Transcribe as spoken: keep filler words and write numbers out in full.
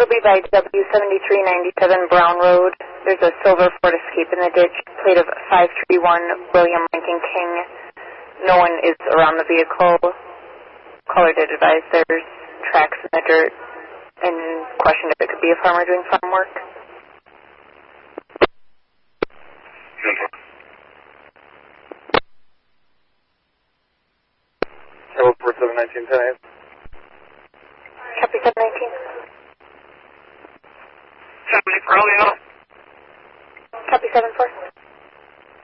It'll be by W seventy-three ninety-seven Brown Road. There's a silver Ford Escape in the ditch, plate of five three one William Lincoln King. No one is around the vehicle. Caller did advise there's tracks in the dirt and questioned if it could be a farmer doing farm work. Hello, four seven nineteen ten eight. Copy seven nineteen. seventy for Elio. Copy seven four.